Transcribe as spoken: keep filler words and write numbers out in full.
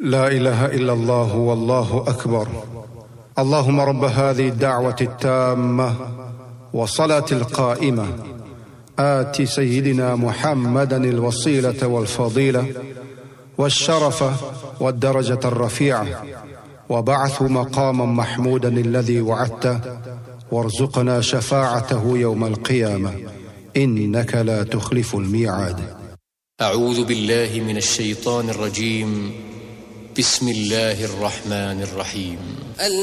لا إله إلا الله والله أكبر. اللهم رب هذه الدعوة التامة والصلاة القائمة آت سيدنا محمدا الوسيلة والفضيلة والشرف والدرجة الرفيعة وبعث مقاما محمودا الذي وعدته وارزقنا شفاعته يوم القيامة إنك لا تخلف الميعاد. أعوذ بالله من الشيطان الرجيم. بسم الله الرحمن الرحيم.